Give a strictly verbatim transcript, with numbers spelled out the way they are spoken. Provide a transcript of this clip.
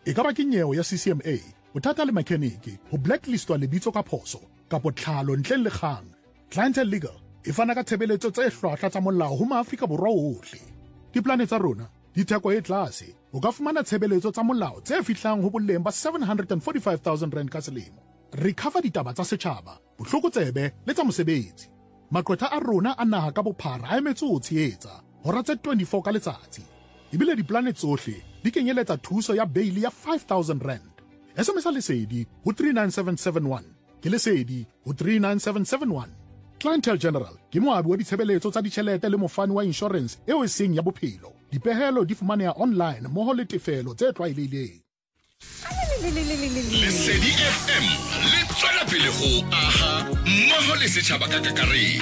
e ka ba ke nyewe ya C C M A bothata le mechanic ho blacklistwa lebitso ka phoso kapo tlhalo ntleng le kgang. Clientele Legal e fana ka tshebeletso tse hlwahlwa tsa molao ho Maafrika Borwa ohle. Diplane tsa rona di theko e tlase o ka fumana tshebeletso tsa molao tse fihlang ho boleng ba seven hundred forty-five thousand rand ka selemo. Re cover ditaba tsa setjhaba, bohlokotsebe le tsa mosebetsi. Maqwetha a rona a naha ka bophara a emetse ho tshehetsa hora tse twenty-four ka letsatsi. Ebile diplane tsohle di kenyeletsa thuso ya bail ya five thousand rand. S M S lesedi ho three nine seven seven one ke lesedi ho three nine seven seven one. Clientele General ke moabi wa ditshebeletso tsa ditjhelete le mofani wa insurance eo e seng ya bophelo. Dipehelo di fumaneha online mmoho le tefelo tse tlwaelehileng. Lesedi F M le tswela pele ho aha mmoho le setjhaba ka kakaretso.